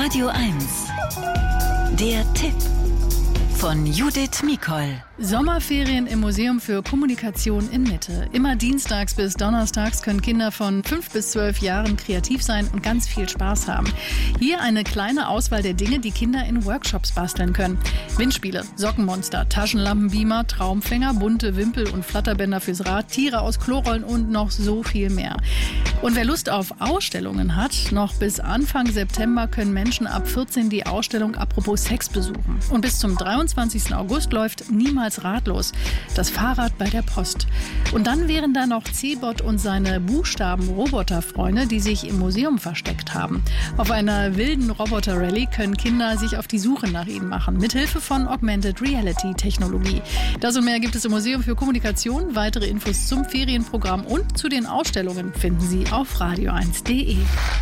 Radio 1. Der Tipp von Judith Mikol. Sommerferien im Museum für Kommunikation in Mitte. Immer dienstags bis donnerstags können Kinder von 5 bis 12 Jahren kreativ sein und ganz viel Spaß haben. Hier eine kleine Auswahl der Dinge, die Kinder in Workshops basteln können. Windspiele, Sockenmonster, Taschenlampenbeamer, Traumfänger, bunte Wimpel- und Flatterbänder fürs Rad, Tiere aus Klorollen und noch so viel mehr. Und wer Lust auf Ausstellungen hat, noch bis Anfang September können Menschen ab 14 die Ausstellung Apropos Sex besuchen. Und bis zum 23. August läuft Niemals ratlos, das Fahrrad bei der Post. Und dann wären da noch C-Bot und seine Buchstaben-Roboter-Freunde, die sich im Museum versteckt haben. Auf einer wilden Roboter-Rallye können Kinder sich auf die Suche nach ihnen machen, mithilfe von Augmented Reality-Technologie. Das und mehr gibt es im Museum für Kommunikation. Weitere Infos zum Ferienprogramm und zu den Ausstellungen finden Sie auf radio1.de.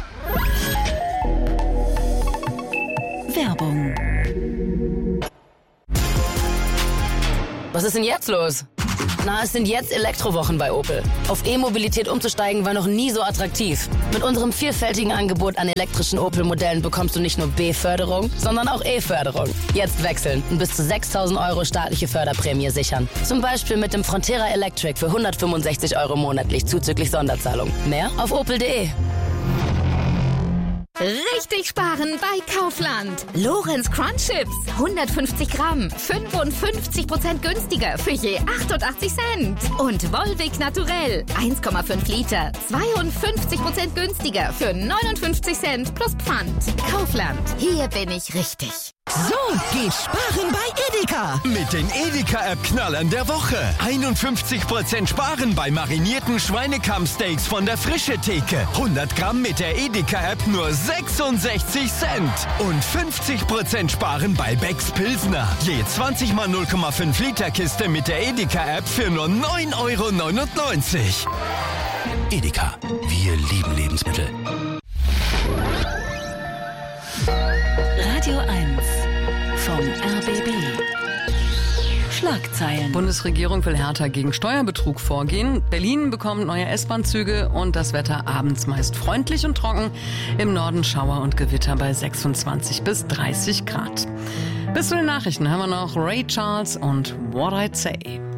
Werbung. Was ist denn jetzt los? Na, es sind jetzt Elektrowochen bei Opel. Auf E-Mobilität umzusteigen war noch nie so attraktiv. Mit unserem vielfältigen Angebot an elektrischen Opel-Modellen bekommst du nicht nur B-Förderung, sondern auch E-Förderung. Jetzt wechseln und bis zu 6.000 € staatliche Förderprämie sichern. Zum Beispiel mit dem Frontera Electric für 165 € monatlich zuzüglich Sonderzahlung. Mehr auf opel.de. Richtig sparen bei Kaufland. Lorenz Crunch Chips, 150 Gramm, 55% günstiger für je 88 Cent. Und Volvic Naturell, 1,5 Liter, 52% günstiger für 59 Cent plus Pfand. Kaufland, hier bin ich richtig. So geht Sparen bei Edeka. Mit den Edeka-App-Knallern der Woche. 51% Sparen bei marinierten Schweinekammsteaks von der Frische Theke. 100 Gramm mit der Edeka-App nur 66 Cent. Und 50% Sparen bei Becks Pilsner. Je 20 mal 0,5 Liter Kiste mit der Edeka-App für nur 9,99 €. Edeka, wir lieben Lebensmittel. Radio 1 vom RBB. Schlagzeilen. Bundesregierung will härter gegen Steuerbetrug vorgehen. Berlin bekommt neue S-Bahn-Züge und das Wetter abends meist freundlich und trocken. Im Norden Schauer und Gewitter bei 26 bis 30 Grad. Bis zu den Nachrichten haben wir noch Ray Charles und What I'd Say.